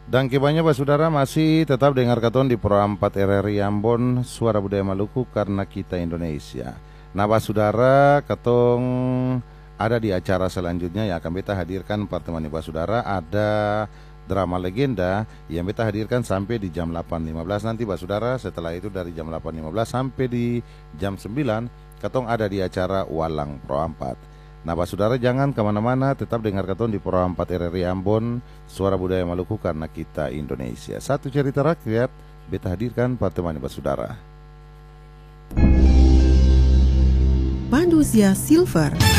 Dan kibanya Pak Saudara masih tetap dengar katon di Pro 4 RRI Ambon, Suara Budaya Maluku karena kita Indonesia. Nah Pak Saudara, katong ada di acara selanjutnya yang akan kita hadirkan pertemuan Pak Saudara. Ada drama legenda yang kita hadirkan sampai di jam 8.15 nanti Pak Saudara. Setelah itu dari jam 8.15 sampai di jam 9 katong ada di acara Walang Pro 4. Nah Pak Saudara jangan kemana-mana, tetap dengar katon di Pro 4 RRI Ambon, Suara Budaya Maluku karena kita Indonesia. Satu cerita rakyat, beta hadirkan pertemuan Pak Saudara. Manusia Silver.